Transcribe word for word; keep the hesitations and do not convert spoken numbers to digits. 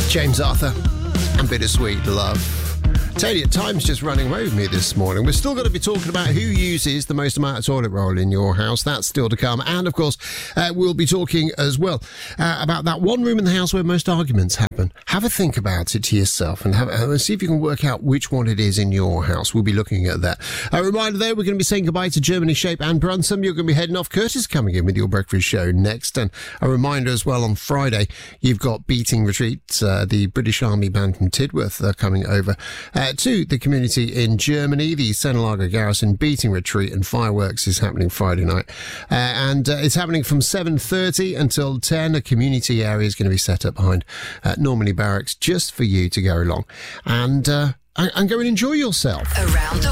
James Arthur and Bittersweet Love. Tell you, time's just running away with me this morning. We're still going to be talking about who uses the most amount of toilet roll in your house. That's still to come. And, of course, uh, we'll be talking as well uh, about that one room in the house where most arguments happen. Have a think about it to yourself and have, uh, see if you can work out which one it is in your house. We'll be looking at that. A reminder there, we're going to be saying goodbye to Germany, Shape and Brunsum. You're going to be heading off. Curtis coming in with your breakfast show next. And a reminder as well, on Friday, you've got Beating Retreat. Uh, the British Army band from Tidworth are coming over uh, to the community in Germany. The Senelager Garrison Beating Retreat and fireworks is happening Friday night. Uh, and uh, it's happening from seven thirty until ten. A community area is going to be set up behind uh, Normandy Barracks just for you to go along and, uh, and, and go and enjoy yourself. Around the